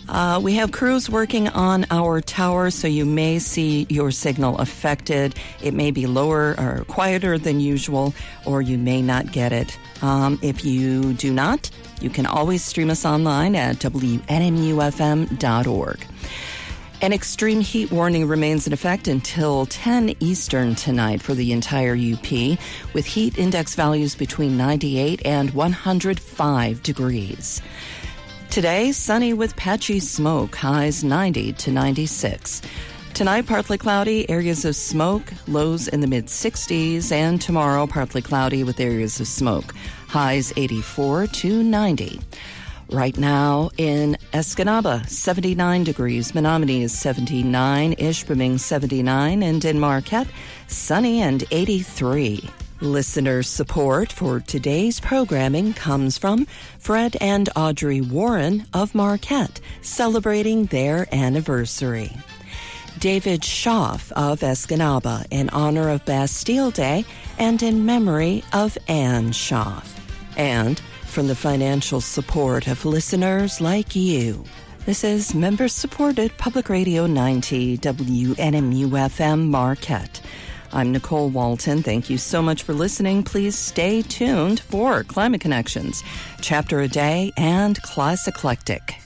We have crews working on our tower, so you may see your signal affected. It may be lower or quieter than usual, or you may not get it. If you do not, you can always stream us online at WNMUFM.org. An extreme heat warning remains in effect until 10 Eastern tonight for the entire UP, with heat index values between 98 and 105 degrees. Today, sunny with patchy smoke, highs 90 to 96. Tonight, partly cloudy, areas of smoke, lows in the mid-60s, and tomorrow, partly cloudy with areas of smoke, highs 84 to 90. Right now in Escanaba, 79 degrees. Menominee is 79, Ishpeming 79, and in Marquette, sunny and 83. Listener support for today's programming comes from Fred and Audrey Warren of Marquette, celebrating their anniversary. David Schaff of Escanaba, in honor of Bastille Day and in memory of Anne Schaff. And from the financial support of listeners like you. This is member-supported Public Radio 90 WNMU-FM Marquette. I'm Nicole Walton. Thank you so much for listening. Please stay tuned for Climate Connections, Chapter a Day, and Class Eclectic.